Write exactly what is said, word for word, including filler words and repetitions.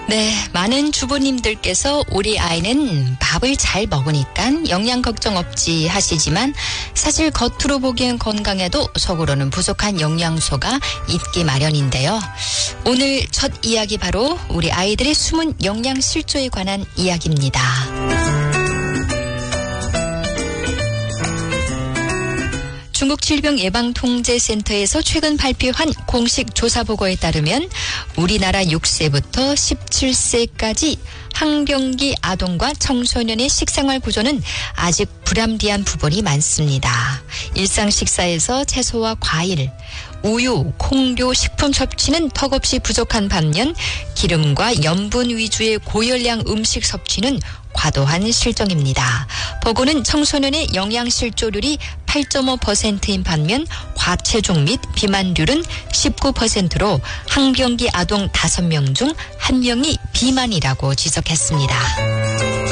네, 많은 주부님들께서 우리 아이는 밥을 잘 먹으니까 영양 걱정 없지 하시지만 사실 겉으로 보기엔 건강해도 속으로는 부족한 영양소가 있기 마련인데요. 오늘 첫 이야기 바로 우리 아이들의 숨은 영양 실조에 관한 이야기입니다. 중국 질병예방통제센터에서 최근 발표한 공식 조사 보고에 따르면 우리나라 육 세부터 십칠 세까지 항병기 아동과 청소년의 식생활 구조는 아직 불합리한 부분이 많습니다. 일상 식사에서 채소와 과일, 우유, 콩류, 식품 섭취는 턱없이 부족한 반면 기름과 염분 위주의 고열량 음식 섭취는 과도한 실정입니다. 보고는 청소년의 영양 실조율이 팔 점 오 퍼센트인 반면 과체중 및 비만율은 십구 퍼센트로 항병기 아동 다섯 명 중 한 명이 비만이라고 지적했습니다.